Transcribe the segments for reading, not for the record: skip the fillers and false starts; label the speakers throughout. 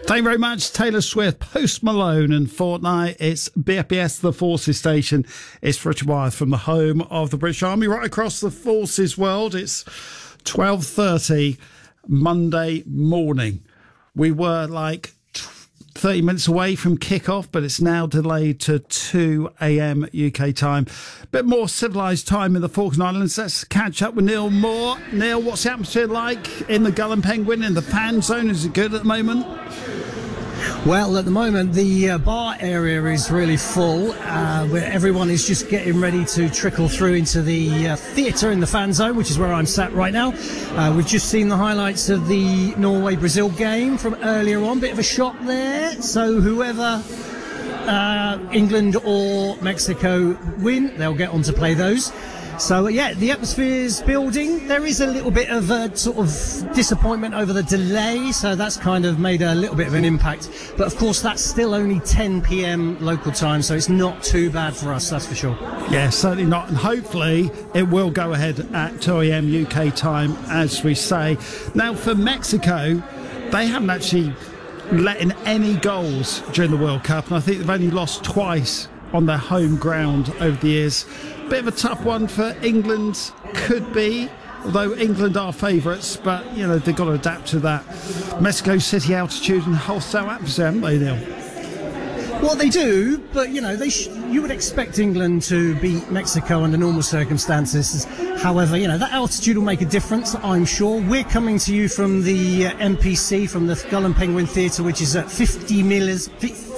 Speaker 1: Thank you very much, Taylor Swift, Post Malone and Fortnite. It's BFBS, the Forces Station. It's Richard Wyeth from the home of the British Army, right across the Forces world. It's 12:30 Monday morning. We were like 30 minutes away from kickoff, but it's now delayed to 2 a.m. UK time. Bit more civilised time in the Falkland Islands. Let's catch up with Neil Moore. Neil, what's the atmosphere like in the Gull and Penguin, in the fan zone? Is it good at the moment?
Speaker 2: Well, at the moment, the bar area is really full, where everyone is just getting ready to trickle through into the theatre in the fan zone, which is where I'm sat right now. We've just seen the highlights of the Norway-Brazil game from earlier on. Bit of a shock there. So whoever England or Mexico win, they'll get on to play those. So, yeah, the atmosphere's building. There is a little bit of sort of disappointment over the delay, so that's kind of made a little bit of an impact. But, of course, that's still only 10 p.m. local time, so it's not too bad for us, that's for sure.
Speaker 1: Yeah, certainly not. And hopefully it will go ahead at 2 a.m. UK time, as we say. Now, for Mexico, they haven't actually let in any goals during the World Cup, and I think they've only lost twice on their home ground over the years. Bit of a tough one for England, could be, although England are favourites, but, you know, they've got to adapt to that Mexico City altitude and hostile atmosphere, haven't they, Neil?
Speaker 2: Well, they do, but, you know, you would expect England to beat Mexico under normal circumstances. However, you know, that altitude will make a difference, I'm sure. We're coming to you from the MPC, from the Gull and Penguin Theatre, which is at 50 metres,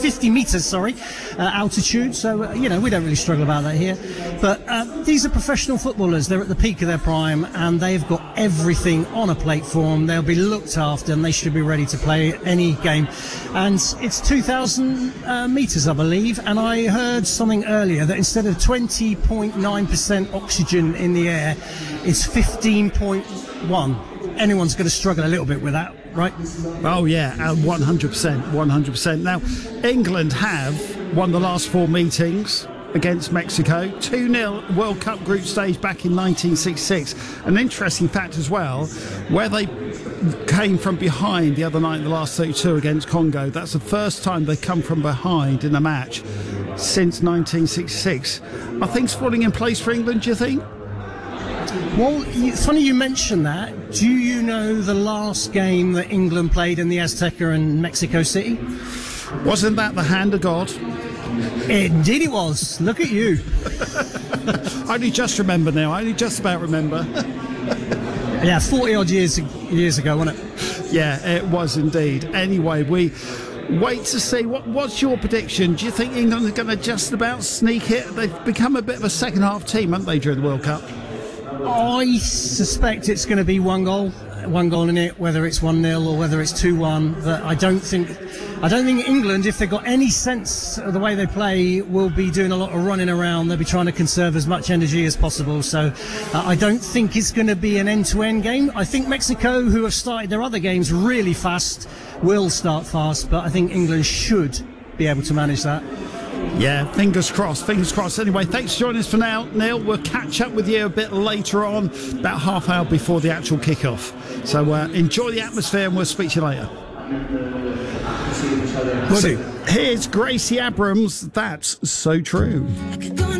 Speaker 2: altitude. So, you know, we don't really struggle about that here. But these are professional footballers. They're at the peak of their prime, and they've got everything on a plate for them. They'll be looked after, and they should be ready to play any game. And it's 2,000 metres, I believe. And I heard something earlier that instead of 20.9% oxygen in the air, it's 15.1. Anyone's going to struggle a little bit with that, right?
Speaker 1: Oh, yeah, 100%. Now, England have won the last 4 meetings against Mexico. 2-0 World Cup group stage back in 1966. An interesting fact as well, where they came from behind the other night in the last 32 against Congo. That's the first time they've come from behind in a match since 1966. Are things falling in place for England, do you think?
Speaker 2: Well, it's funny you mention that. Do you know the last game that England played in the Azteca in Mexico City?
Speaker 1: Wasn't that the hand of God?
Speaker 2: Indeed it was. Look at you.
Speaker 1: I only just remember now. I only just about remember.
Speaker 2: Yeah, 40-odd years ago, wasn't it?
Speaker 1: Yeah, it was indeed. Anyway, we wait to see. What's your prediction? Do you think England are going to just about sneak it? They've become a bit of a second-half team, haven't they, during the World Cup?
Speaker 2: I suspect it's going to be one goal in it, whether it's 1-0 or whether it's 2-1. But I don't think England, if they've got any sense of the way they play, will be doing a lot of running around. They'll be trying to conserve as much energy as possible. So I don't think it's going to be an end-to-end game. I think Mexico, who have started their other games really fast, will start fast. But I think England should be able to manage that.
Speaker 1: Yeah, fingers crossed. Anyway, thanks for joining us for now, Neil. We'll catch up with you a bit later on, about half hour before the actual kick-off. So enjoy the atmosphere and we'll speak to you later. So, here's Gracie Abrams, That's So True.